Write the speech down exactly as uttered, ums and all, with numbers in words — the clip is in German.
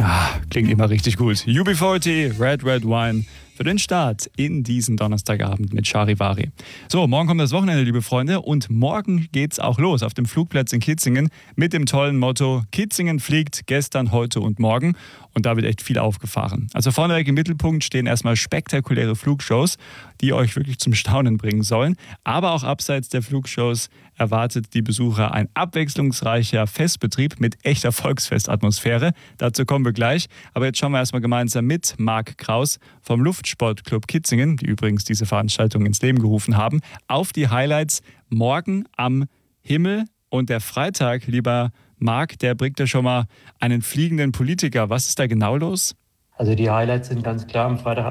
Ah, klingt immer richtig gut. U B vierzig, Red Red Wine für den Start in diesen Donnerstagabend mit Charivari. So, morgen kommt das Wochenende, liebe Freunde, und morgen geht's auch los auf dem Flugplatz in Kitzingen mit dem tollen Motto: Kitzingen fliegt gestern, heute und morgen. Und da wird echt viel aufgefahren. Also vorneweg im Mittelpunkt stehen erstmal spektakuläre Flugshows, die euch wirklich zum Staunen bringen sollen. Aber auch abseits der Flugshows erwartet die Besucher ein abwechslungsreicher Festbetrieb mit echter Volksfestatmosphäre. Dazu kommen wir gleich. Aber jetzt schauen wir erstmal gemeinsam mit Marc Kraus vom Luftsportclub Kitzingen, die übrigens diese Veranstaltung ins Leben gerufen haben, auf die Highlights morgen am Himmel. Und der Freitag, lieber Marc, der bringt ja schon mal einen fliegenden Politiker. Was ist da genau los? Also die Highlights sind ganz klar. Am Freitag